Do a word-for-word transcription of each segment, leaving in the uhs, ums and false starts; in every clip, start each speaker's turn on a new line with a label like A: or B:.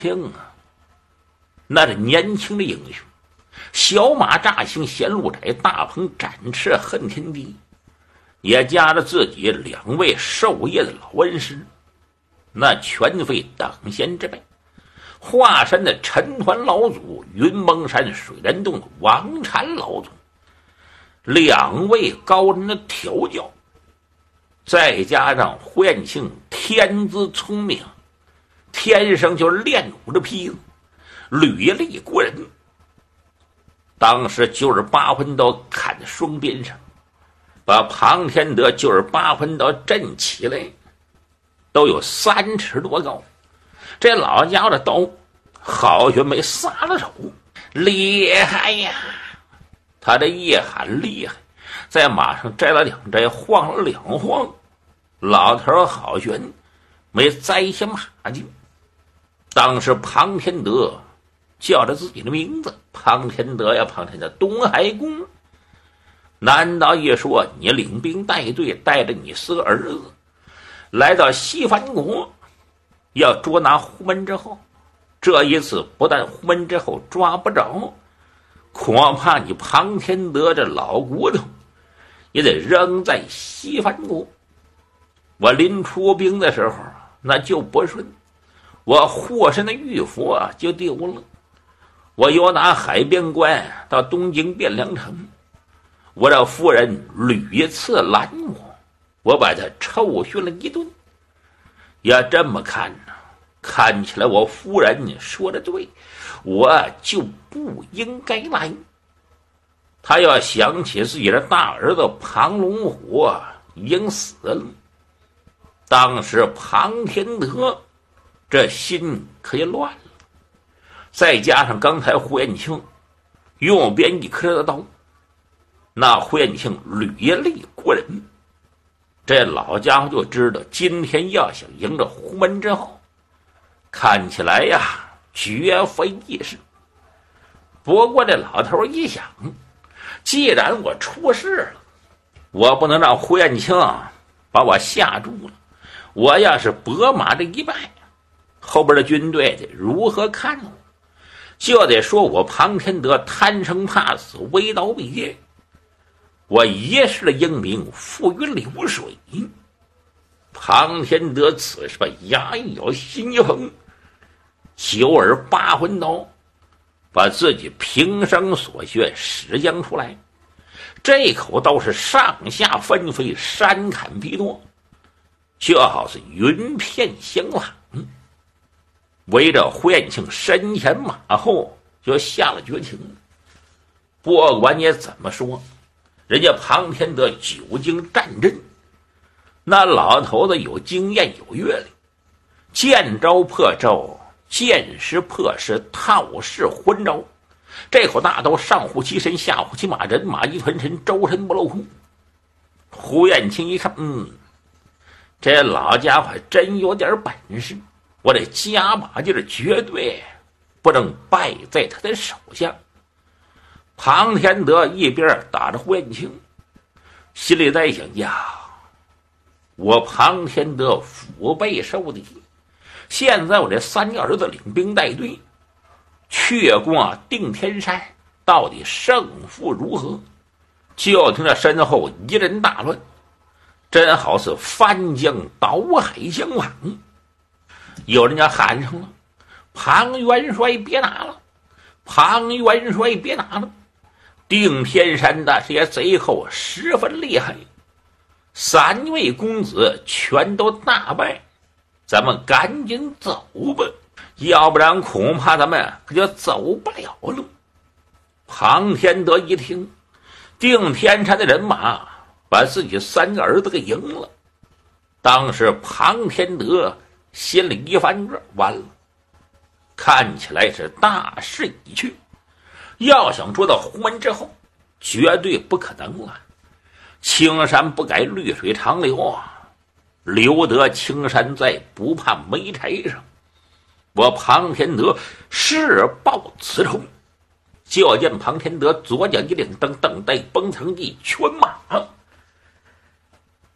A: 听啊，那是年轻的英雄，小马乍行显路窄，大鹏展翅恨天地，也加着自己两位授业的老恩师，那全非等闲之辈。华山的陈团老祖，云蒙山水帘洞的王禅老祖，两位高人的调教，再加上胡延庆天资聪明，天生就练武的坯子，履历过人。当时九十八魂刀砍在双边上，把庞天德九十八魂刀震起来，都有三尺多高。这老家伙的刀，好学没撒了手，厉害呀！他这一喊厉害，在马上摘了两摘，晃了两晃，老头好悬，没栽下马去。当时庞天德叫着自己的名字，庞天德呀，庞天德，东海公。难道一说你领兵带队，带着你四个儿子来到西番国，要捉拿胡门之后，这一次不但胡门之后抓不着，恐怕你庞天德这老骨头也得扔在西番国。我临出兵的时候那就不顺，我护身的玉佛就丢了，我由打海边关到东京汴梁城，我这夫人屡次拦我，我把他臭训了一顿。要这么看呢，看起来我夫人说的对，我就不应该来。他要想起自己的大儿子庞龙虎已经死了，当时庞天德这心可就乱了，再加上刚才胡延庆右边一颗的刀，那胡延庆履历过人，这老家伙就知道今天要想赢着胡门之后，看起来呀绝非易事。不过这老头一想，既然我出事了，我不能让胡延庆把我吓住了，我要是伯马这一败，后边的军队得如何看我？就得说我庞天德贪生怕死，为刀必业，我一世的英名付于流水。庞天德此时把牙一咬，心一横，九耳八魂刀把自己平生所学使将出来，这口刀是上下纷飞，山砍劈多，就好似云片相往。围着胡延庆身前马后就下了绝情。不管你怎么说，人家庞天德久经战阵，那老头子有经验有阅历，见招破招，见势破势，套式昏招。这口大刀上护其身，下护其马，人马一团神，周身不露空。胡延庆一看，嗯，这老家伙真有点本事，我得加把劲儿，绝对不能败在他的手下。庞天德一边打着胡延庆，心里在想呀，我庞天德腹背受敌，现在我这三个儿子领兵带队去过定天山，到底胜负如何？就听着身后一阵大乱，真好似翻江倒海相往。有人家喊上了，庞元帅别打了，庞元帅别打了，定天山的这些贼寇十分厉害，三位公子全都大败，咱们赶紧走吧，要不然恐怕咱们可就走不了了。庞天德一听，定天山的人马把自己三个儿子给赢了，当时庞天德心里一翻转，完了，看起来是大势已去，要想捉到胡门之后，绝对不可能了。青山不改，绿水长流啊，留得青山在，不怕没柴上。我庞天德誓报此仇。就见庞天德左脚一领蹬，蹬带崩腾一圈马，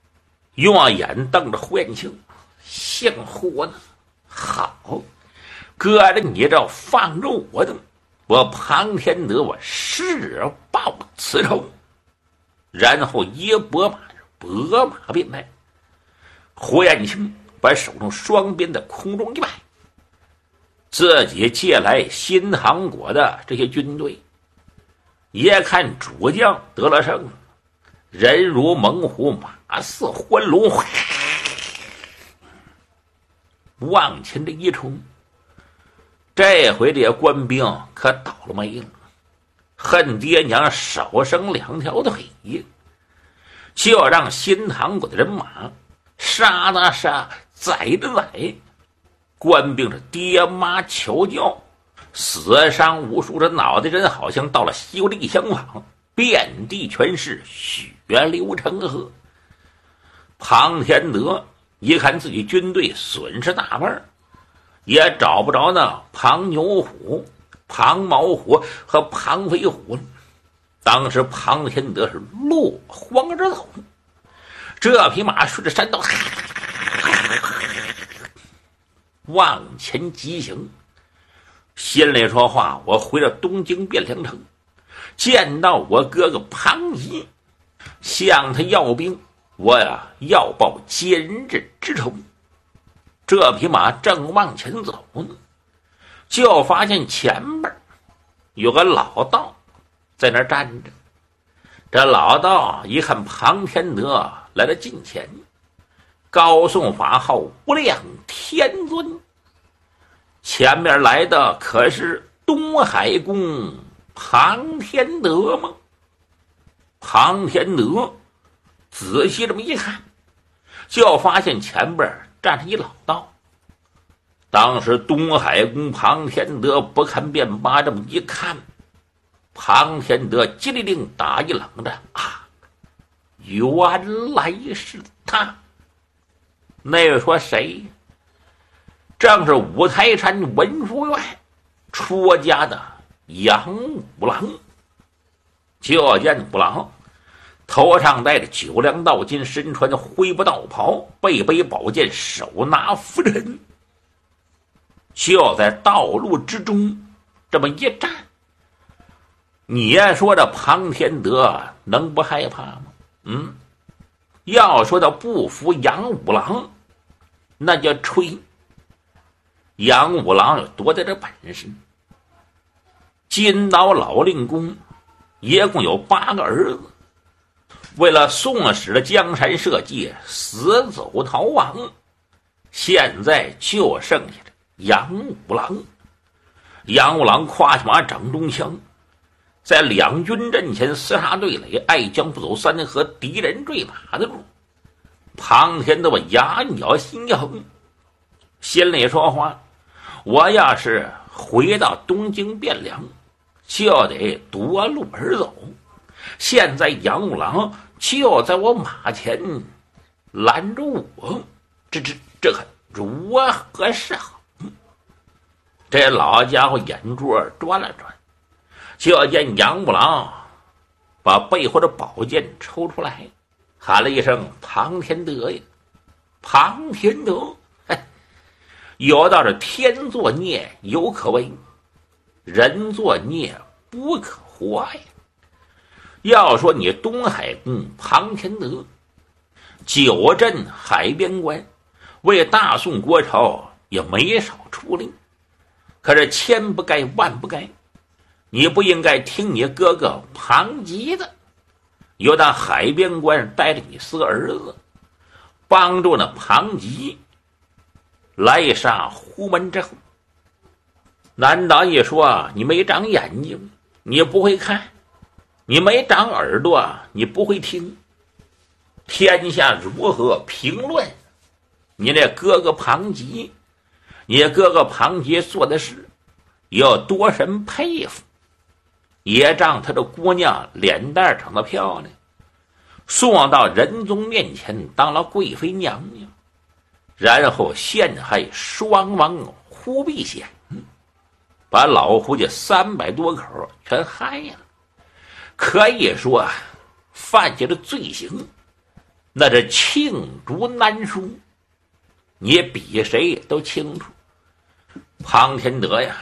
A: 用眼瞪着胡延庆，姓胡呢？好， 搁着你这放着我的，我庞天德我誓报此仇。然后一拨马，拨马便来。胡彦清把手中双鞭在空中一摆，自己借来新唐国的这些军队，也看主将得了胜，人如猛虎，马似欢龙，往前这一冲。这回这些官兵可倒了霉了，恨爹娘少生两条腿呀！就让新唐国的人马杀的杀，宰的宰，官兵是爹妈求教，死伤无数，这脑袋人好像到了西游历相仿，遍地全是血流成河。庞天德一看自己军队损失大半，也找不着那庞牛虎、庞毛虎和庞飞虎了。当时庞天德是落荒而走，这匹马顺着山道往前疾行，心里说话：我回到东京汴梁城，见到我哥哥庞吉，向他要兵，我呀要报奸人之仇。这匹马正往前走呢，就发现前边有个老道在那儿站着。这老道一看庞天德来到近前，高颂法号无量天尊。前面来的可是东海公庞天德吗？庞天德仔细这么一看，就发现前边站着一老道。当时东海公庞天德不看便罢，这么一看，庞天德机灵灵打一冷战啊，原来是他。那位说谁？正是五台山文殊院出家的杨五郎。就见五郎头上戴着九梁道巾，身穿的灰布道袍，背背宝剑，手拿拂尘，就在道路之中这么一站。你说这庞天德能不害怕吗？嗯，要说到不服杨五郎，那叫吹。杨五郎有多大的本事？金刀老令公一共有八个儿子，为了宋史的江山社稷，死走逃亡，现在就剩下了杨五郎。杨五郎跨起马，掌中枪，在两军阵前厮杀对垒，爱将不走三河，敌人坠马的路。庞天德我牙咬心一横，心里说话：我要是回到东京汴梁，就得夺路而走。现在杨五郎就在我马前拦着我，这这这可如何是好？这老家伙眼珠转了转，就见杨五郎把背后的宝剑抽出来，喊了一声：庞天德呀！庞天德，有道是天作孽犹可为，人作孽不可活呀。要说你东海公庞天德九镇海边关，为大宋国朝也没少出力，可是千不该万不该，你不应该听你哥哥庞吉的，有那海边关带着你四个儿子，帮助那庞吉来杀胡门之后。难道一说你没长眼睛，你不会看，你没长耳朵，你不会听，天下如何评论你那哥哥庞吉？你哥哥庞吉做的事有多神佩服，也让他的姑娘脸蛋长得漂亮，送到仁宗面前当了贵妃娘娘，然后陷害双王忽必显，把老胡家三百多口全害了。可以说犯下的罪行那是罄竹难书，你比谁都清楚。 庞天德呀，